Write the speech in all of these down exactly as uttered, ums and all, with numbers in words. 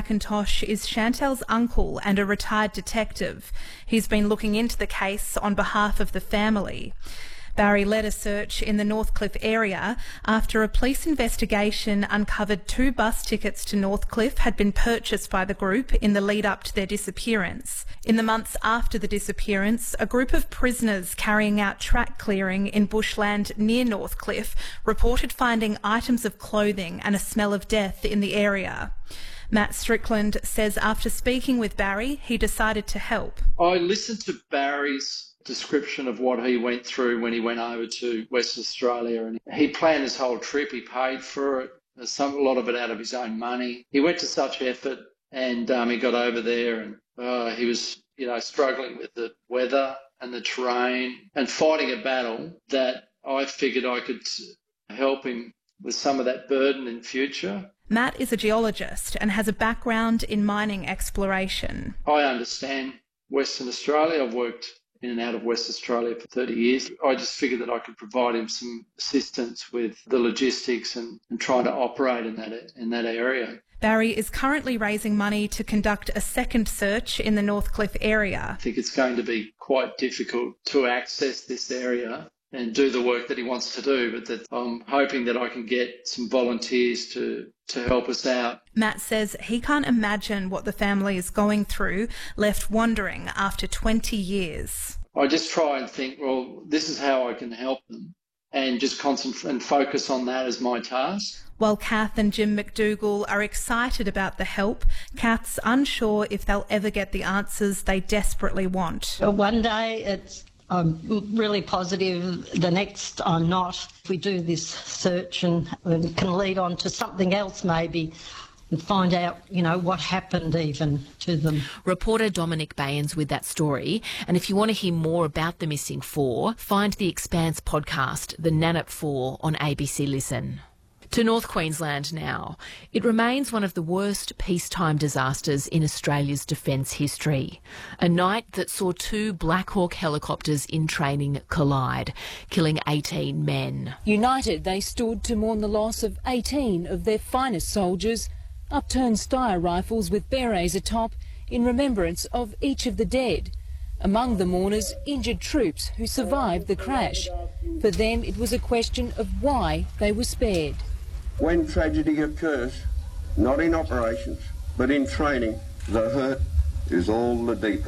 McIntosh is Chantel's uncle and a retired detective. He's been looking into the case on behalf of the family. Barry led a search in the Northcliffe area after a police investigation uncovered two bus tickets to Northcliffe had been purchased by the group in the lead up to their disappearance. In the months after the disappearance, a group of prisoners carrying out track clearing in bushland near Northcliffe reported finding items of clothing and a smell of death in the area. Matt Strickland says after speaking with Barry, he decided to help. I listened to Barry's description of what he went through when he went over to Western Australia, and he planned his whole trip. He paid for it, some, a lot of it out of his own money. He went to such effort, and um, he got over there, and uh, he was, you know, struggling with the weather and the terrain and fighting a battle that I figured I could help him with some of that burden in future. Matt is a geologist and has a background in mining exploration. I understand Western Australia. I've worked in and out of West Australia for thirty years. I just figured that I could provide him some assistance with the logistics and, and trying to operate in that in that area. Barry is currently raising money to conduct a second search in the Northcliffe area. I think it's going to be quite difficult to access this area and do the work that he wants to do, but that I'm hoping that I can get some volunteers to, to help us out. Matt says he can't imagine what the family is going through, left wondering after twenty years. I just try and think, well, this is how I can help them, and just concentrate and focus on that as my task. While Kath and Jim McDougall are excited about the help, Kath's unsure if they'll ever get the answers they desperately want. One day it's I'm really positive, the next I'm not. If we do this search and, and can lead on to something else maybe and find out, you know, what happened even to them. Reporter Dominic Bayans with that story. And if you want to hear more about the missing four, find the Expanse podcast, The Nannup Four, on A B C Listen. To North Queensland now. It remains one of the worst peacetime disasters in Australia's defence history. A night that saw two Black Hawk helicopters in training collide, killing eighteen men. United, they stood to mourn the loss of eighteen of their finest soldiers, upturned Steyr rifles with berets atop in remembrance of each of the dead. Among the mourners, injured troops who survived the crash. For them, it was a question of why they were spared. When tragedy occurs, not in operations, but in training, the hurt is all the deeper.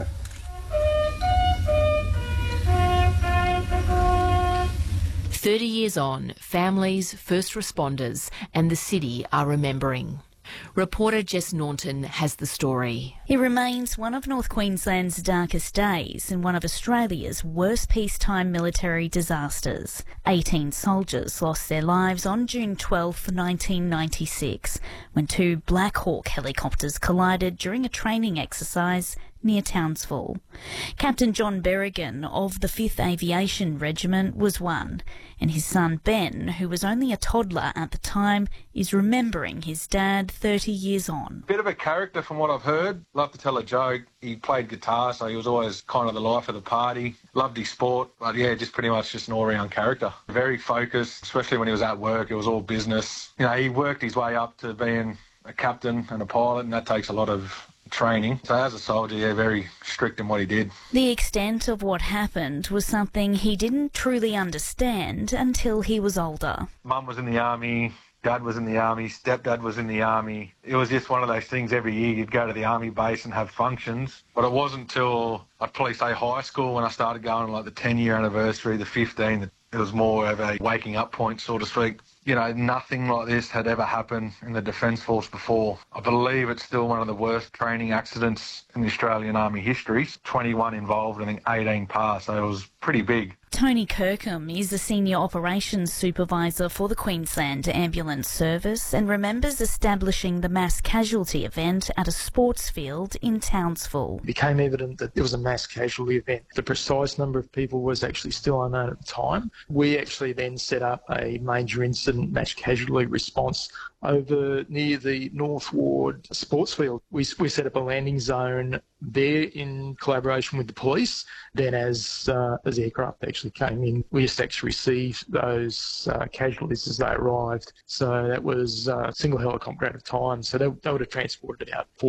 Thirty years on, families, first responders and the city are remembering. Reporter Jess Naunton has the story. It remains one of North Queensland's darkest days and one of Australia's worst peacetime military disasters. eighteen soldiers lost their lives on June twelfth, nineteen ninety-six, when two Black Hawk helicopters collided during a training exercise near Townsville. Captain John Berrigan of the fifth Aviation Regiment was one, and his son Ben, who was only a toddler at the time, is remembering his dad thirty years on. Bit of a character from what I've heard. Loved to tell a joke. He played guitar, so he was always kind of the life of the party. Loved his sport, but yeah, just pretty much just an all-round character. Very focused, especially when he was at work. It was all business. You know, he worked his way up to being a captain and a pilot, and that takes a lot of training. So as a soldier, yeah, very strict in what he did. The extent of what happened was something he didn't truly understand until he was older. Mum was in the army, Dad was in the army, stepdad was in the army. It was just one of those things every year you'd go to the army base and have functions. But it wasn't until, I'd probably say high school, when I started going on like the ten-year anniversary, the fifteen, that it was more of a waking up point, so to speak. You know, nothing like this had ever happened in the Defence Force before. I believe it's still one of the worst training accidents in the Australian Army history. twenty-one involved, I think eighteen passed, so it was pretty big. Tony Kirkham is the Senior Operations Supervisor for the Queensland Ambulance Service and remembers establishing the mass casualty event at a sports field in Townsville. It became evident that it was a mass casualty event. The precise number of people was actually still unknown at the time. We actually then set up a major incident mass casualty response over near the North Ward sports field. We, we set up a landing zone there in collaboration with the police. Then as uh, as aircraft actually came in, we just actually received those uh, casualties as they arrived. So that was a single helicopter at a time. So they, they would have transported out